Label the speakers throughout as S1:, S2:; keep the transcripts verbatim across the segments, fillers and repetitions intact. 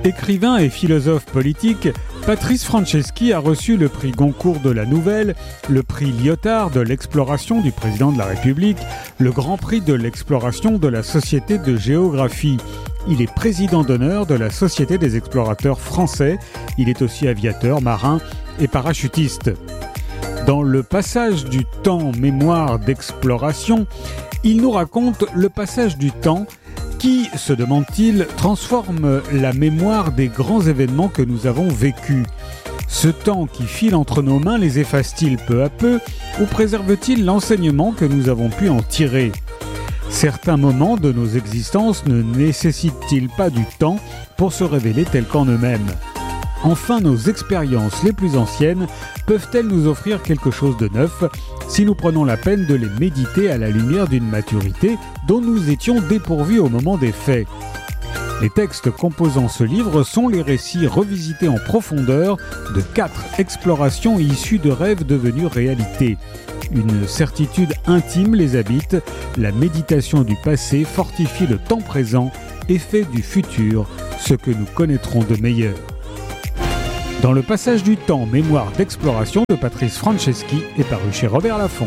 S1: Écrivain et philosophe politique, Patrice Franceschi a reçu le prix Goncourt de la Nouvelle, le prix Lyotard de l'exploration du président de la République, le grand prix de l'exploration de la Société de géographie. Il est président d'honneur de la Société des explorateurs français. Il est aussi aviateur, marin et parachutiste. Dans Le passage du temps, mémoire d'exploration, il nous raconte le passage du temps qui, se demande-t-il, transforme la mémoire des grands événements que nous avons vécus. Ce temps qui file entre nos mains les efface-t-il peu à peu ou préserve-t-il l'enseignement que nous avons pu en tirer ? Certains moments de nos existences ne nécessitent-ils pas du temps pour se révéler tels qu'en eux-mêmes ? Enfin, nos expériences les plus anciennes peuvent-elles nous offrir quelque chose de neuf si nous prenons la peine de les méditer à la lumière d'une maturité dont nous étions dépourvus au moment des faits ? Les textes composant ce livre sont les récits revisités en profondeur de quatre explorations issues de rêves devenus réalité. Une certitude intime les habite, la méditation du passé fortifie le temps présent et fait du futur ce que nous connaîtrons de meilleur. Dans Le passage du temps, mémoire d'exploration de Patrice Franceschi est paru chez Robert Laffont.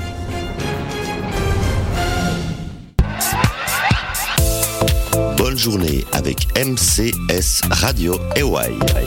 S2: Bonne journée avec M C S Radio Hawaii.